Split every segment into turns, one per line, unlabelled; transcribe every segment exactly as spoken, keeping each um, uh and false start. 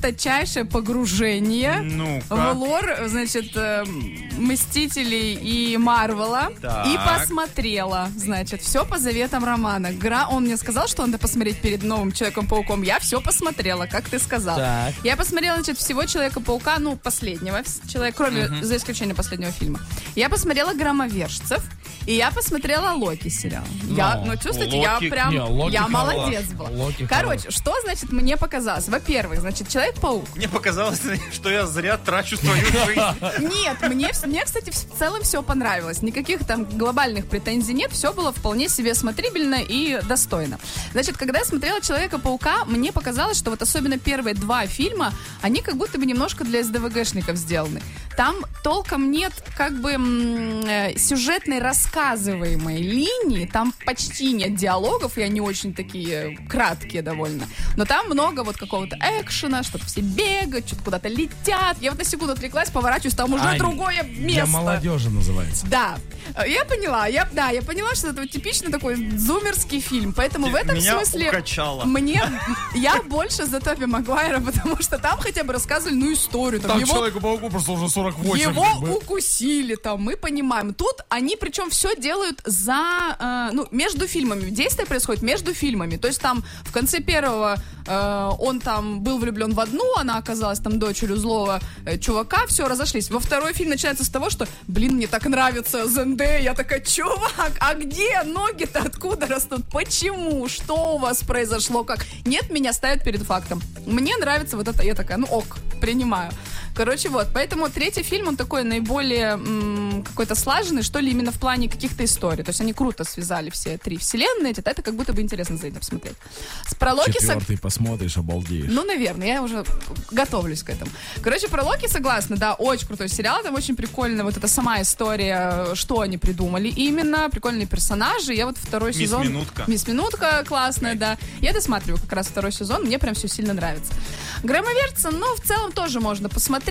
тончайшее погружение
Ну-ка.
в лор, значит, э, Мстителей и Марвела.
Так.
И посмотрела, значит, все по заветам Романа. Гра... Он мне сказал, что надо посмотреть перед новым Человеком-пауком. Я все посмотрела, как ты сказал.
Так.
Я посмотрела, значит, всего Человека-паука, ну, последнего человека, кроме,
Мгм.
за исключением последнего фильма. Я посмотрела Громовержцев. И я посмотрела Локи сериал. Я,
Ну,
ну, чувствуете,
Локи-
я прям,
Не, Локи
я
хорош.
молодец была.
Локи
Короче,
хорош.
что, значит, мне показалось? Во-первых, значит, Человек-паук.
Мне показалось, что я зря трачу свою жизнь.
Нет, мне, вс- мне, кстати, в целом все понравилось. Никаких там глобальных претензий нет. Все было вполне себе смотрибельно и достойно. Значит, когда я смотрела Человека-паука, мне показалось, что вот особенно первые два фильма, они как будто бы немножко для эс дэ вэ гэшников сделаны. Там толком нет как бы м, э, сюжетной рассказываемой линии, там почти нет диалогов, и они очень такие краткие довольно. Но там много вот какого-то экшена, что-то все бегают, что-то куда-то летят. Я вот на секунду отвлеклась, поворачиваюсь, там уже
Ань,
другое
Для
место.
молодежи называется.
Да, я поняла, я, да, я поняла, что это вот типичный такой зумерский фильм, поэтому в этом
Меня
смысле
укачало.
мне, я больше за Тоби Магуайра, потому что там хотя бы рассказывали, ну, историю, там,
Там
его,
Человеку-пауку просто уже сорок восемь.
его
как бы.
укусили, там, мы понимаем. Тут они, причем, все делают за, э, ну, между фильмами, действие происходит между фильмами, то есть там в конце первого э, он там был влюблен в одну, она оказалась там дочерью злого э, чувака, все, разошлись. Во второй фильм начинается с того, что, блин, мне так нравится Зендея, я такая, чувак, а где ноги-то, откуда растут, почему, что у вас произошло, как? Нет, меня ставят перед фактом. Мне нравится вот это, я такая, ну ок, принимаю. Короче, вот, поэтому третий фильм, он такой наиболее м, какой-то слаженный, что ли, именно в плане каких-то историй. То есть они круто связали все три вселенные, это, это как будто бы интересно за этим посмотреть. С про Локи... сог-
Четвертый посмотришь, обалдеешь.
Ну, наверное, я уже готовлюсь к этому. Короче, про Локи согласна, да, очень крутой сериал, там очень прикольно, вот эта сама история, что они придумали именно, прикольные персонажи. Я вот второй
Мисс
сезон...
Минутка.
Мисс Минутка классная, да. Я досматриваю как раз второй сезон, мне прям все сильно нравится. Громовержца, ну, в целом тоже можно посмотреть.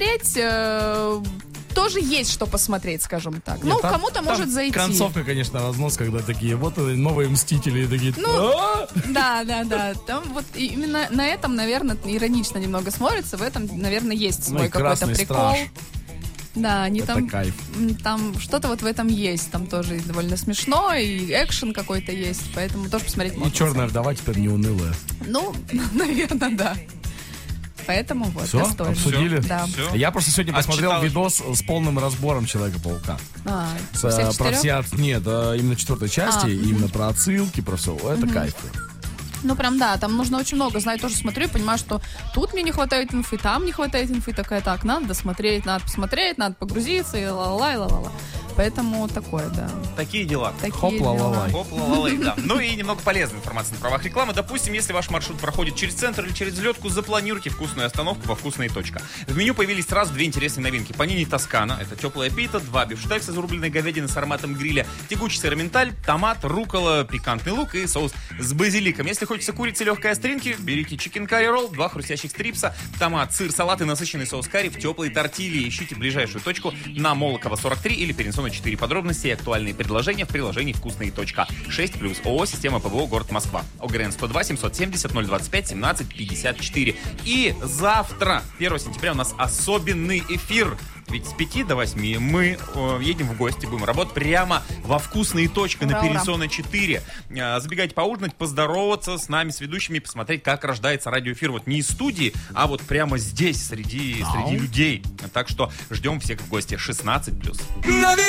э, Тоже есть что посмотреть, скажем так. Ну,
Нет, там-
кому-то
там
может зайти.
Концовка, конечно, разнос, когда такие, вот и новые Мстители, и такие,
Ну,
«А?»
Да, да, да. Там вот именно на этом, наверное, иронично немного смотрится. В этом, наверное, есть
Ну
свой
и
какой-то
«Красный
прикол.
страж».
Да, они
Это
там,
кайф.
м, там что-то вот в этом есть. Там тоже и довольно смешно, и экшен какой-то есть. Поэтому тоже посмотреть
И
можно.
черная вдова теперь не унылая.
Ну, наверное, да. Поэтому вот,
Все,
достойно.
обсудили?
Да.
Всё.
Я просто сегодня посмотрел
Отчиталась.
видос с полным разбором Человека-паука.
А,
С,
всех
э, про
четырех?
все, от- нет, э, именно четвертой части,
А,
именно про отсылки, про все. Это кайф.
Ну, прям, да, там нужно очень много знать. Тоже смотрю и понимаю, что тут мне не хватает инфы, там не хватает инфы. Такая, так, надо досмотреть, надо посмотреть, надо погрузиться, и ла-ла-ла, и ла-ла-ла. Поэтому такое, да.
Такие дела.
Такие
Хоп-ла-ла-лай.
дела.
Хоп-ла-ла-лай, да. Ну и немного полезной информации на правах рекламы. Допустим, если ваш маршрут проходит через центр или через взлетку, запланируйте вкусную остановку во «Вкусная точка». В меню появились сразу две интересные новинки. Панини Тоскана, это теплая пита, два бифштекса из рубленой говядины с ароматом гриля, тягучий сыроменталь, томат, руккола, пикантный лук и соус с базиликом. Если хочется курицы легкой остринки, берите чикен карри ролл, два хрустящих стрипса, томат, сыр, салат и насыщенный соус карри в теплой тортилье. Ищите ближайшую точку на Молокова сорок три или Перенсона четыре. Подробности и актуальные предложения в приложении «Вкусная точка». шесть плюс ООО «Система ПВО. Город Москва». ОГРН сто два семьсот семьдесят ноль двадцать пять семнадцать пятьдесят четыре. И завтра, первого сентября, у нас особенный эфир. Ведь с пяти до восьми мы э, едем в гости, будем работать прямо во «Вкусные точка» на
Ура, ура.
Перенсона четыре. Э, забегайте поужинать, поздороваться с нами, с ведущими, посмотреть, как рождается радиоэфир. Вот не из студии, а вот прямо здесь, среди, среди людей. Так что ждем всех в гости. шестнадцать плюс.